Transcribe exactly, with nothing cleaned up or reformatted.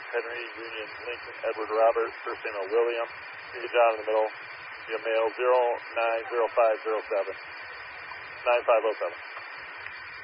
Charles Henry, Union Lincoln, Edward Robert, First Samuel William, Union John in the middle, via mail zero nine zero five zero seven nine five zero seven.